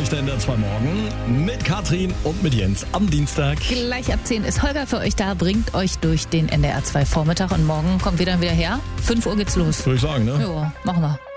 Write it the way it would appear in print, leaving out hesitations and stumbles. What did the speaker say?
nicht der NDR 2 Morgen mit Katrin und mit Jens am Dienstag. Gleich ab 10 ist Holger für euch da, bringt euch durch den NDR 2 Vormittag und morgen kommt wir dann wieder her. 5 Uhr geht's los. Würde ich sagen, ne? Jo, machen wir.